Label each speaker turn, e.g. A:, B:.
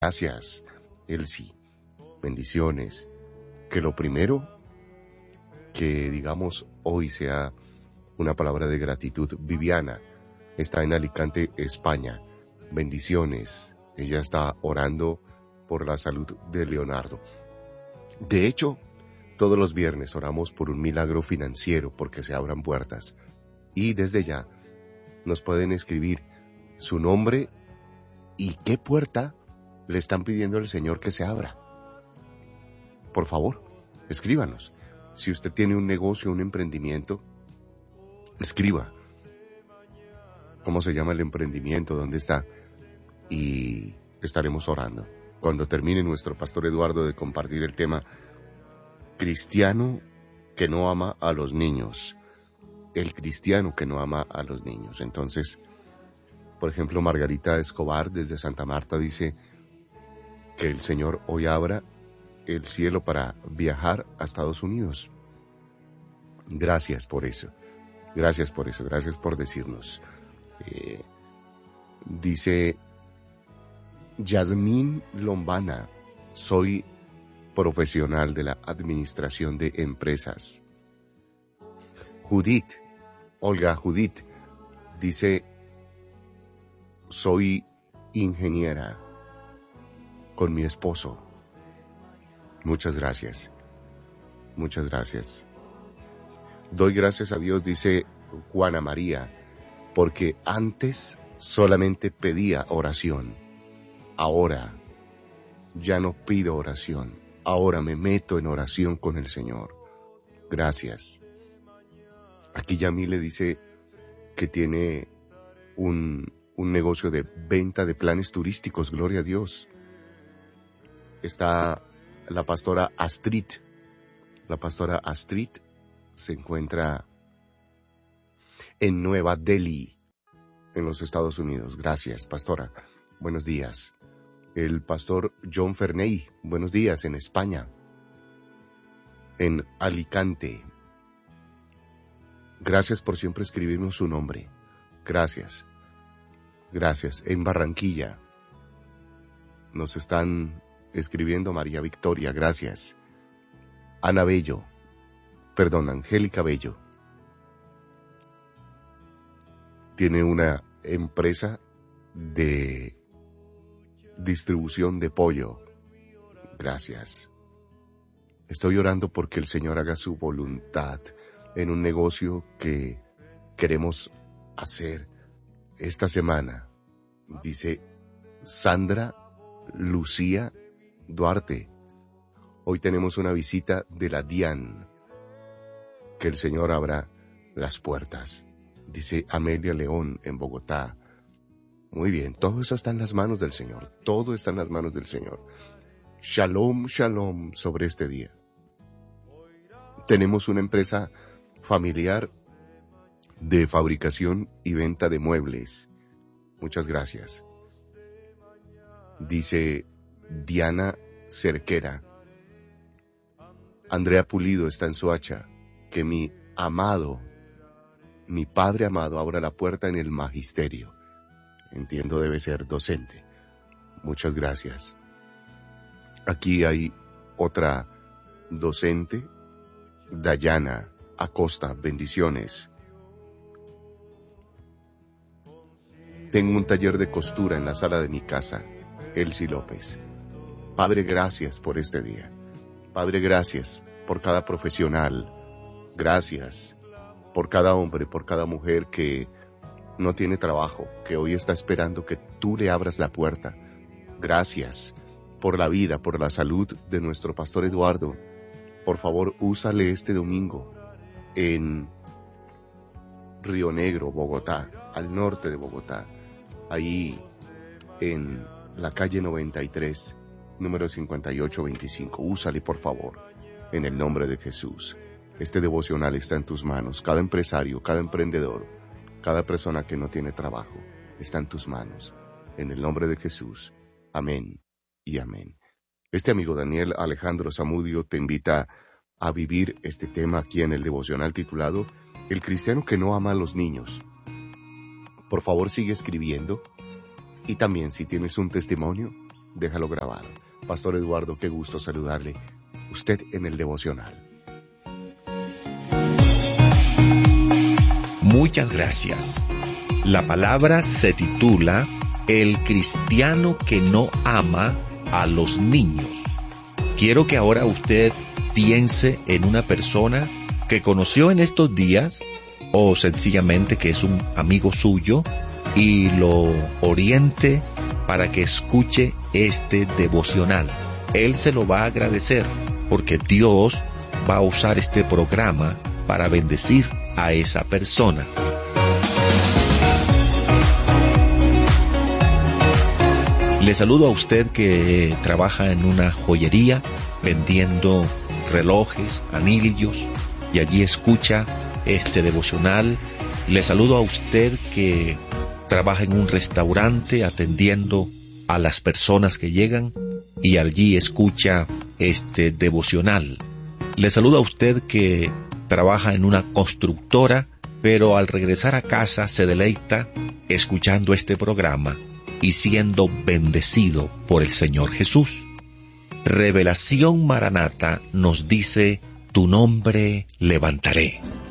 A: Gracias, Elsie. Bendiciones. Que lo primero que digamos hoy sea una palabra de gratitud. Viviana está en Alicante, España. Bendiciones. Ella está orando por la salud de Leonardo. De hecho, todos los viernes oramos por un milagro financiero, porque se abran puertas. Y desde ya nos pueden escribir su nombre y qué puerta le están pidiendo al Señor que se abra. Por favor, escríbanos. Si usted tiene un negocio, un emprendimiento, escriba. ¿Cómo se llama el emprendimiento? ¿Dónde está? Y estaremos orando. Cuando termine nuestro pastor Eduardo de compartir el tema, cristiano que no ama a los niños. El cristiano que no ama a los niños. Entonces, por ejemplo, Margarita Escobar desde Santa Marta dice que el Señor hoy abra el cielo para viajar a Estados Unidos. Gracias por eso. Gracias por eso. Gracias por decirnos. Dice Yasmín Lombana, soy profesional de la administración de empresas. Olga Judith, dice, soy ingeniera con mi esposo. Muchas gracias. Muchas gracias. Doy gracias a Dios, dice Juana María, porque antes solamente pedía oración. Ahora ya no pido oración. Ahora me meto en oración con el Señor. Gracias. Aquí Yamile dice que tiene un negocio de venta de planes turísticos. Gloria a Dios. Está la pastora Astrid. La pastora Astrid se encuentra en Nueva Delhi, en los Estados Unidos. Gracias, pastora. Buenos días. El pastor John Ferney, buenos días, en España. En Alicante. Gracias por siempre escribirnos su nombre. Gracias. Gracias. En Barranquilla. Nos están escribiendo María Victoria. Gracias. Angélica Bello. Tiene una empresa de distribución de pollo. Gracias. Estoy orando porque el Señor haga su voluntad en un negocio que queremos hacer esta semana. Dice Sandra Lucía Duarte. Hoy tenemos una visita de la DIAN. Que el Señor abra las puertas. Dice Amelia León en Bogotá. Muy bien, todo eso está en las manos del Señor. Todo está en las manos del Señor. Shalom, shalom sobre este día. Tenemos una empresa familiar de fabricación y venta de muebles. Muchas gracias. Dice Diana Cerquera. Andrea Pulido está en Soacha. Que mi Padre amado abra la puerta en el magisterio. Entiendo debe ser docente. Muchas gracias. Aquí hay otra docente, Dayana Acosta, bendiciones. Tengo un taller de costura en la sala de mi casa, Elsie López. Padre, gracias por este día. Padre, gracias por cada profesional. Gracias por cada hombre, por cada mujer que no tiene trabajo, que hoy está esperando que tú le abras la puerta. Gracias por la vida, por la salud de nuestro pastor Eduardo. Por favor, úsale este domingo en Río Negro, Bogotá, al norte de Bogotá, ahí en la calle 93, número 5825. Úsale, por favor, en el nombre de Jesús. Este devocional está en tus manos. Cada empresario, cada emprendedor, cada persona que no tiene trabajo, está en tus manos. En el nombre de Jesús. Amén y amén. Este amigo Daniel Alejandro Zamudio te invita a vivir este tema aquí en el devocional titulado El cristiano que no ama a los niños. Por favor, sigue escribiendo. Y también si tienes un testimonio, déjalo grabado. Pastor Eduardo, qué gusto saludarle. Usted en el devocional.
B: Muchas gracias. La palabra se titula El cristiano que no ama a los niños. Quiero que ahora usted piense en una persona que conoció en estos días o sencillamente que es un amigo suyo y lo oriente para que escuche este devocional. Él se lo va a agradecer porque Dios va a usar este programa para bendecir a esa persona. Le saludo a usted que trabaja en una joyería vendiendo relojes, anillos, y allí escucha este devocional. Le saludo a usted que trabaja en un restaurante atendiendo a las personas que llegan y allí escucha este devocional. Le saludo a usted que trabaja en una constructora, pero al regresar a casa se deleita escuchando este programa y siendo bendecido por el Señor Jesús. Revelación Maranata nos dice, tu nombre levantaré.